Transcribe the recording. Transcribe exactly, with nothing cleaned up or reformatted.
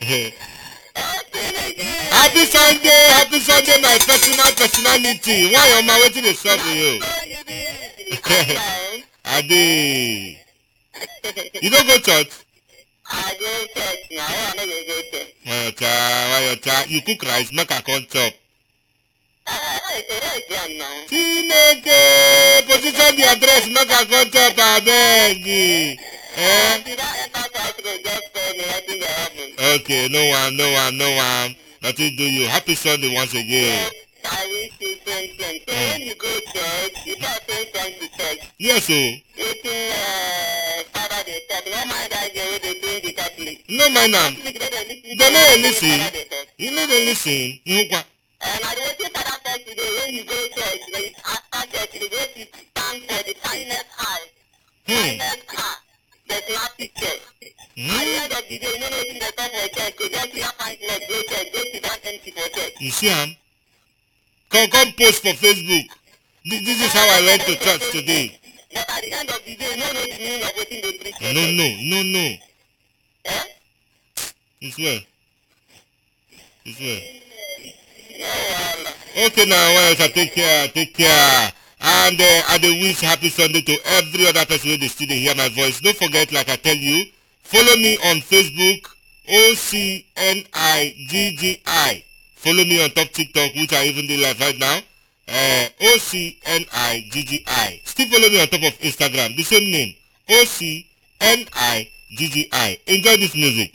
Happy Sunday, happy Sunday, my personal personality. Why am I waiting to serve you? Ade. You don't go church? I go church now. I know you go church. Why your child? Why your child? You cook rice, make a come chop. Chineke, position the address, make a come chop, abeg. Eh? Okay, no one, no one, no one. Nothing do you. Happy Sunday once again. I wish you same thing. So when you go church, you can't say thank you church. Yes, sir. You can uh, father the church. No mind that they they doing the Catholic. No mind am. They no listen. You no dey listen. You kwa. And I dey say that church today when you go church, when you after church, you go to stand for the kindness eye. Kindness eye. There's not picture. I hear that today, you know nothing the time for church. You just hear kindness, go church, go to that empty for church. You see am? Come come post for Facebook. This, this is how I went to church today. But at the end of the day, you know the meaning of what they preach. No, no, no, no. Eh? It's well. It's well. Okay now, well, so take care, take care. And uh, I do wish happy Sunday to every other person in the studio hear my voice. Don't forget, like I tell you, follow me on Facebook, O C N I G G I. Follow me on top TikTok, which I even do live right now. Uh, O C N I G G I. Still follow me on top of Instagram. The same name. O C N I G G I. Enjoy this music.